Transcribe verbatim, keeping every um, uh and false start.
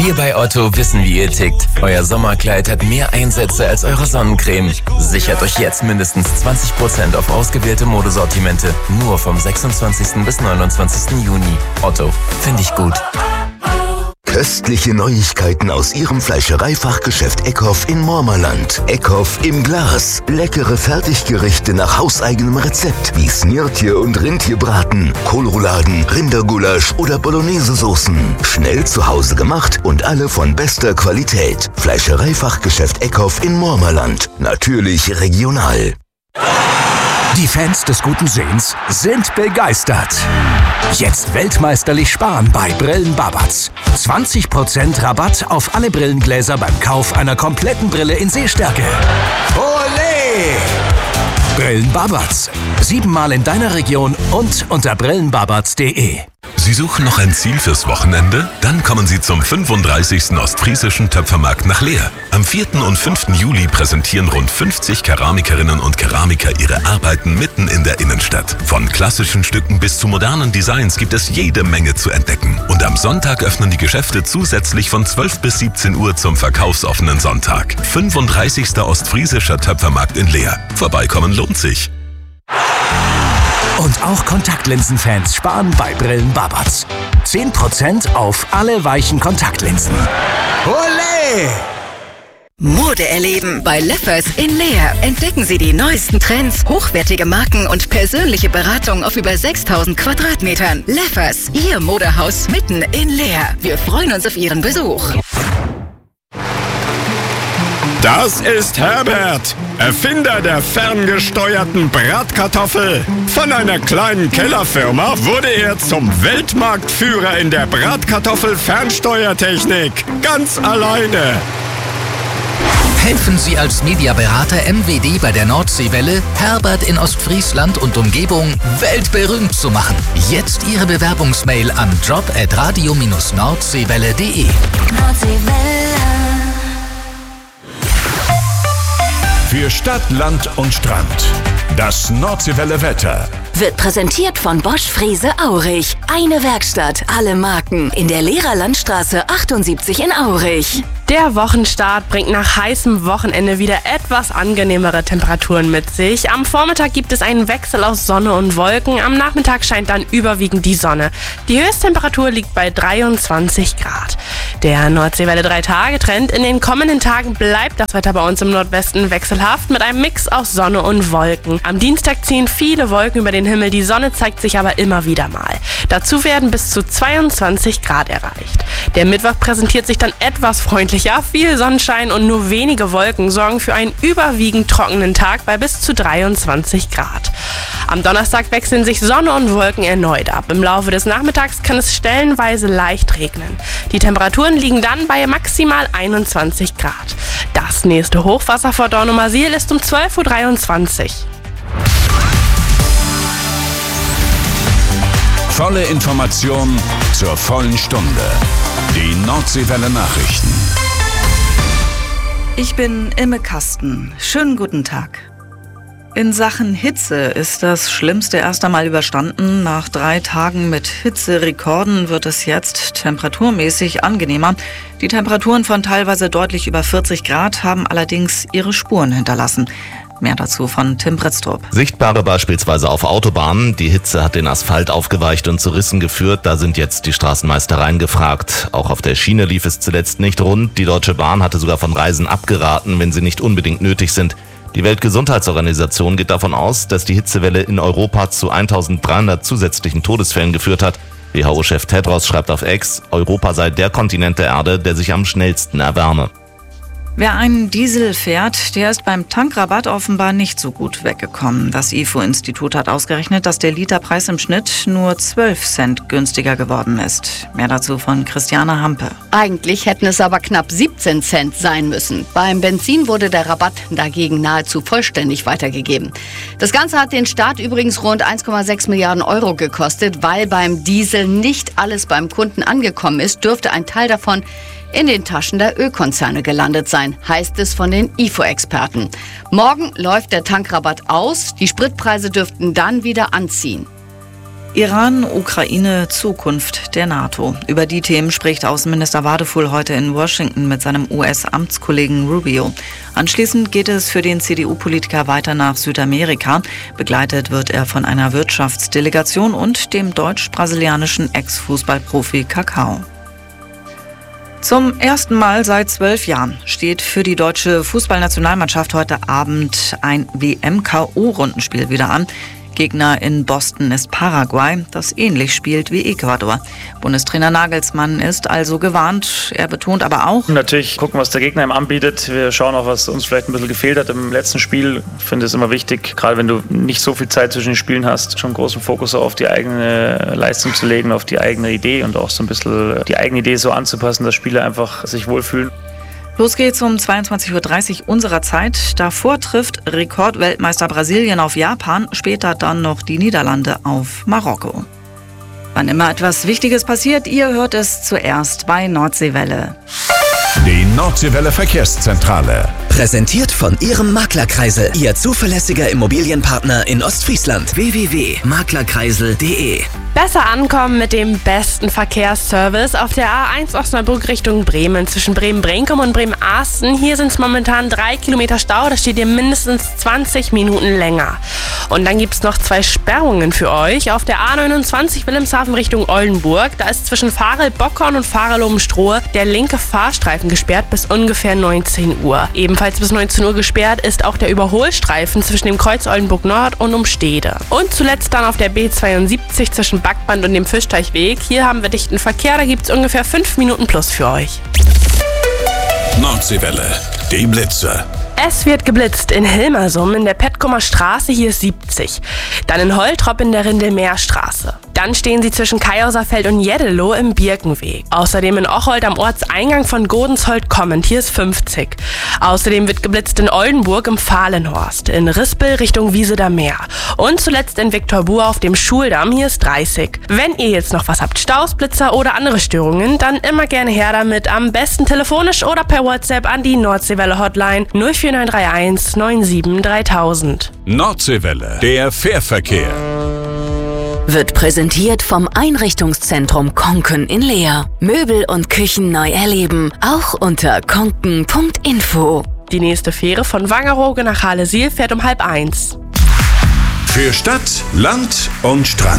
Wir bei Otto wissen, wie ihr tickt. Euer Sommerkleid hat mehr Einsätze als eure Sonnencreme. Sichert euch jetzt mindestens zwanzig Prozent auf ausgewählte Modesortimente. Nur vom sechsundzwanzigsten bis neunundzwanzigsten Juni. Otto, finde ich gut. Köstliche Neuigkeiten aus Ihrem Fleischereifachgeschäft Eckhoff in Mormerland. Eckhoff im Glas. Leckere Fertiggerichte nach hauseigenem Rezept wie Snirtje und Rindtierbraten, Kohlrouladen, Rindergulasch oder Bolognese-Soßen. Schnell zu Hause gemacht und alle von bester Qualität. Fleischereifachgeschäft Eckhoff in Mormerland. Natürlich regional. Die Fans des guten Sehens sind begeistert. Jetzt weltmeisterlich sparen bei Brillen Babatz. zwanzig Prozent Rabatt auf alle Brillengläser beim Kauf einer kompletten Brille in Sehstärke. Olé! Brillen Babatz. Siebenmal in deiner Region und unter brillenbabatz punkt de. Sie suchen noch ein Ziel fürs Wochenende? Dann kommen Sie zum fünfunddreißigsten Ostfriesischen Töpfermarkt nach Leer. Am vierten und fünften Juli präsentieren rund fünfzig Keramikerinnen und Keramiker ihre Arbeiten mitten in der Innenstadt. Von klassischen Stücken bis zu modernen Designs gibt es jede Menge zu entdecken. Und am Sonntag öffnen die Geschäfte zusätzlich von zwölf bis siebzehn Uhr zum verkaufsoffenen Sonntag. fünfunddreißigster Ostfriesischer Töpfermarkt in Leer. Vorbeikommen lohnt sich. Und auch Kontaktlinsenfans sparen bei Brillen Babatz. zehn Prozent auf alle weichen Kontaktlinsen. Olé! Mode erleben bei Leffers in Leer. Entdecken Sie die neuesten Trends, hochwertige Marken und persönliche Beratung auf über sechstausend Quadratmetern. Leffers, Ihr Modehaus mitten in Leer. Wir freuen uns auf Ihren Besuch. Das ist Herbert, Erfinder der ferngesteuerten Bratkartoffel. Von einer kleinen Kellerfirma wurde er zum Weltmarktführer in der Bratkartoffel-Fernsteuertechnik. Ganz alleine. Helfen Sie als Mediaberater M W D bei der Nordseewelle, Herbert in Ostfriesland und Umgebung weltberühmt zu machen. Jetzt Ihre Bewerbungsmail an job at radio dash nordseewelle punkt de. Für Stadt, Land und Strand. Das Nordseewelle Wetter. Wird präsentiert von Bosch Frese Aurich. Eine Werkstatt, alle Marken. In der Lehrer Landstraße achtundsiebzig in Aurich. Der Wochenstart bringt nach heißem Wochenende wieder etwas angenehmere Temperaturen mit sich. Am Vormittag gibt es einen Wechsel aus Sonne und Wolken. Am Nachmittag scheint dann überwiegend die Sonne. Die Höchsttemperatur liegt bei dreiundzwanzig Grad. Der Nordseewelle drei Tage Trend. In den kommenden Tagen bleibt das Wetter bei uns im Nordwesten wechselhaft mit einem Mix aus Sonne und Wolken. Am Dienstag ziehen viele Wolken über den Himmel. Die Sonne zeigt sich aber immer wieder mal. Dazu werden bis zu zweiundzwanzig Grad erreicht. Der Mittwoch präsentiert sich dann etwas freundlicher. Ja, viel Sonnenschein und nur wenige Wolken sorgen für einen überwiegend trockenen Tag bei bis zu dreiundzwanzig Grad. Am Donnerstag wechseln sich Sonne und Wolken erneut ab. Im Laufe des Nachmittags kann es stellenweise leicht regnen. Die Temperaturen liegen dann bei maximal einundzwanzig Grad. Das nächste Hochwasser vor Dornumersiel ist um zwölf Uhr dreiundzwanzig. Volle Information zur vollen Stunde. Die Nordseewelle Nachrichten. Ich bin Imme Kasten. Schönen guten Tag. In Sachen Hitze ist das Schlimmste erst einmal überstanden. Nach drei Tagen mit Hitzerekorden wird es jetzt temperaturmäßig angenehmer. Die Temperaturen von teilweise deutlich über vierzig Grad haben allerdings ihre Spuren hinterlassen. Mehr dazu von Tim Britztrup. Sichtbare beispielsweise auf Autobahnen. Die Hitze hat den Asphalt aufgeweicht und zu Rissen geführt. Da sind jetzt die Straßenmeistereien gefragt. Auch auf der Schiene lief es zuletzt nicht rund. Die Deutsche Bahn hatte sogar von Reisen abgeraten, wenn sie nicht unbedingt nötig sind. Die Weltgesundheitsorganisation geht davon aus, dass die Hitzewelle in Europa zu eintausenddreihundert zusätzlichen Todesfällen geführt hat. W H O-Chef Tedros schreibt auf X, Europa sei der Kontinent der Erde, der sich am schnellsten erwärme. Wer einen Diesel fährt, der ist beim Tankrabatt offenbar nicht so gut weggekommen. Das I F O-Institut hat ausgerechnet, dass der Literpreis im Schnitt nur zwölf Cent günstiger geworden ist. Mehr dazu von Christiane Hampe. Eigentlich hätten es aber knapp siebzehn Cent sein müssen. Beim Benzin wurde der Rabatt dagegen nahezu vollständig weitergegeben. Das Ganze hat den Staat übrigens rund eins Komma sechs Milliarden Euro gekostet. Weil beim Diesel nicht alles beim Kunden angekommen ist, dürfte ein Teil davon in den Taschen der Ölkonzerne gelandet sein, heißt es von den I F O-Experten. Morgen läuft der Tankrabatt aus, die Spritpreise dürften dann wieder anziehen. Iran, Ukraine, Zukunft der NATO. Über die Themen spricht Außenminister Wadefuhl heute in Washington mit seinem U S-Amtskollegen Rubio. Anschließend geht es für den C D U-Politiker weiter nach Südamerika. Begleitet wird er von einer Wirtschaftsdelegation und dem deutsch-brasilianischen Ex-Fußballprofi Kakao. Zum ersten Mal seit zwölf Jahren steht für die deutsche Fußballnationalmannschaft heute Abend ein W M-K O-Rundenspiel wieder an. Gegner in Boston ist Paraguay, das ähnlich spielt wie Ecuador. Bundestrainer Nagelsmann ist also gewarnt. Er betont aber auch: Natürlich gucken, was der Gegner ihm anbietet. Wir schauen auch, was uns vielleicht ein bisschen gefehlt hat im letzten Spiel. Ich finde es immer wichtig, gerade wenn du nicht so viel Zeit zwischen den Spielen hast, schon großen Fokus auf die eigene Leistung zu legen, auf die eigene Idee und auch so ein bisschen die eigene Idee so anzupassen, dass Spieler einfach sich wohlfühlen. Los geht's um zweiundzwanzig Uhr dreißig unserer Zeit. Davor trifft Rekordweltmeister Brasilien auf Japan, später dann noch die Niederlande auf Marokko. Wann immer etwas Wichtiges passiert, ihr hört es zuerst bei Nordseewelle. Die Nordseewelle Verkehrszentrale. Präsentiert von Ihrem Maklerkreisel, Ihr zuverlässiger Immobilienpartner in Ostfriesland. w w w punkt maklerkreisel punkt de. Besser ankommen mit dem besten Verkehrsservice auf der A eins Osnabrück Richtung Bremen. Zwischen Bremen-Brenkum und Bremen-Ahsten. Hier sind es momentan drei Kilometer Stau. Da steht ihr mindestens zwanzig Minuten länger. Und dann gibt es noch zwei Sperrungen für euch. Auf der A neunundzwanzig Wilhelmshaven Richtung Oldenburg. Da ist zwischen Farel-Bockhorn und Farel-Oben-Strohe der linke Fahrstreifen gesperrt bis ungefähr neunzehn Uhr. Ebenfalls bis neunzehn Uhr gesperrt ist auch der Überholstreifen zwischen dem Kreuz Oldenburg Nord und Umstede. Und zuletzt dann auf der B zweiundsiebzig zwischen Backband und dem Fischteichweg. Hier haben wir dichten Verkehr, da gibt es ungefähr fünf Minuten plus für euch. Nordseewelle, die Blitze. Es wird geblitzt in Hilmersum in der Petkumer Straße, hier ist siebzig. Dann in Holtrop in der Rindelmeerstraße. Dann stehen sie zwischen Kaiauserfeld und Jeddelo im Birkenweg. Außerdem in Ocholt am Ortseingang von Godensholt kommend, hier ist fünfzig. Außerdem wird geblitzt in Oldenburg im Fahlenhorst, in Rispel Richtung Wieseder Meer. Und zuletzt in Viktorbur auf dem Schuldamm, hier ist dreißig. Wenn ihr jetzt noch was habt, Staus, Blitzer oder andere Störungen, dann immer gerne her damit. Am besten telefonisch oder per WhatsApp an die Nordseewelle Hotline null vier neun drei eins neun sieben dreitausend. Nordseewelle, der Fährverkehr. Wird präsentiert vom Einrichtungszentrum Konken in Leer. Möbel und Küchen neu erleben, auch unter konken punkt info. Die nächste Fähre von Wangerooge nach Halle-Siel fährt um halb eins. Für Stadt, Land und Strand.